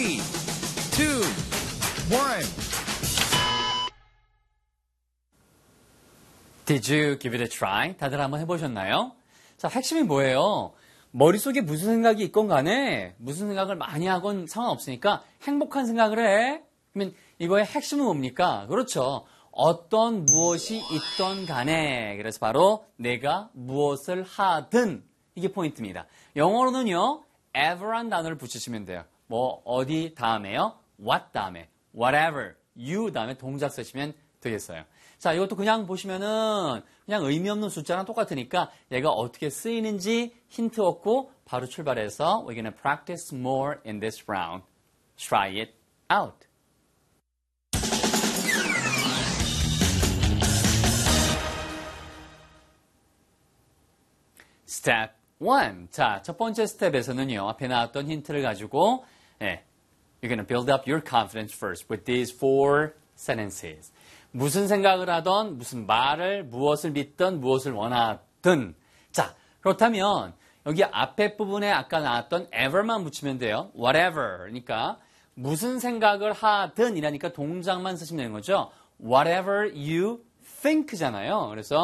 1. Did you give it a try? 다들 한번 해보셨나요? 자, 핵심이 뭐예요? 머릿속에 무슨 생각이 있건 간에 무슨 생각을 많이 하건 상관없으니까 행복한 생각을 해. 그러면 이거의 핵심은 뭡니까? 그렇죠. 어떤 무엇이 있던 간에 그래서 바로 내가 무엇을 하든 이게 포인트입니다. 영어로는요. ever란 단어를 붙이시면 돼요. 뭐 어디 다음에요? what 다음에 whatever, you 다음에 동작 쓰시면 되겠어요. 자, 이것도 그냥 보시면은 그냥 의미 없는 숫자랑 똑같으니까 얘가 어떻게 쓰이는지 힌트 얻고 바로 출발해서 we're gonna practice more in this round. Try it out. Step 1. 자, 첫 번째 스텝에서는요. 앞에 나왔던 힌트를 가지고 you're gonna build up your confidence first with these 4 sentences. 무슨 생각을 하던, 무슨 말을, 무엇을 믿던, 무엇을 원하든. 자, 그렇다면 여기 앞에 부분에 아까 나왔던 ever만 붙이면 돼요. whatever. 그러니까 무슨 생각을 하든 이라니까 동작만 쓰시면 되는 거죠. whatever you think잖아요. 그래서